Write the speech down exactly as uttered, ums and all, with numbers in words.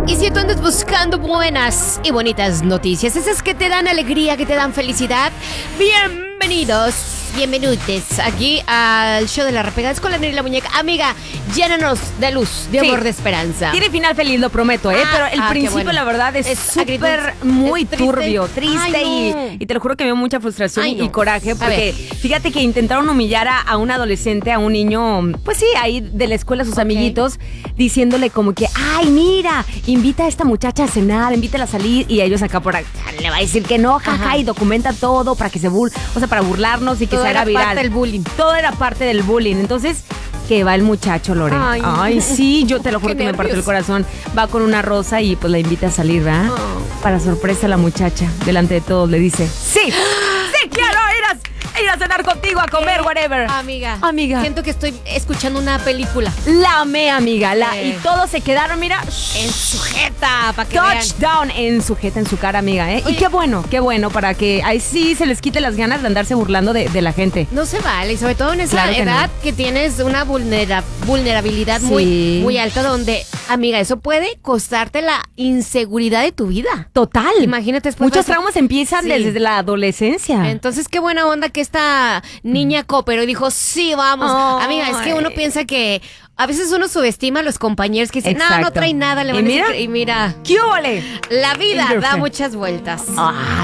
Y si tú andas buscando buenas y bonitas noticias, esas que te dan alegría, que te dan felicidad, bienvenidos, bienvenutes aquí al show de la Repegadas con la Neri y la Muñeca. Amiga, llénanos de luz, de Sí. amor, de esperanza. Tiene final feliz, lo prometo, ¿eh? Ah, Pero el ah, qué principio, bueno. la verdad, es Es súper, agridulce. muy ¿Es triste? turbio, triste. Ay, no. y, y te lo juro que me dio mucha frustración Ay, y, no. y coraje. A Porque ver. fíjate que intentaron humillar a, a un adolescente, a un niño, pues sí, ahí de la escuela, a sus Ok. amiguitos, diciéndole como que, ay, mira, invita a esta muchacha a cenar, invítala a salir. Y ellos acá por acá, le va a decir que no, jaja, Ajá. y documenta todo para que se bur... O sea, para burlarnos y que Todo se haga era viral. parte del bullying. Todo era parte del bullying. Entonces, que va el muchacho, Lore. Ay. Ay, sí, yo te lo juro Qué que me partió el nervios. corazón. Va con una rosa y pues la invita a salir, ¿verdad? Oh. Para sorpresa la muchacha, delante de todos, le dice, sí, sí, quiero ir a, ir a cenar contigo, a comer, whatever. Amiga. Amiga. Siento que estoy escuchando una película. La amé, amiga. La, Eh. Y todos se quedaron, mira, En sujeta, para que vean. touchdown en sujeta en su cara, amiga, ¿eh? Oye. Y qué bueno, qué bueno, para que ahí sí se les quite las ganas de andarse burlando de, de la gente. No se vale, y sobre todo en esa Claro que edad no. que tienes una vulnera- vulnerabilidad Sí. muy, muy alta donde, amiga, eso puede costarte la inseguridad de tu vida. Total. Imagínate después Muchos vas a- traumas empiezan Sí. desde la adolescencia. Entonces, qué buena onda que esta niña cooperó y dijo, sí, vamos. Ay. Amiga, es que uno piensa que a veces uno subestima a los compañeros que dicen, no, no Exacto. trae nada, le ¿Y van a decir mira? que-". Y mira, ¿Qué ole? la vida In your da face. muchas vueltas. Ah,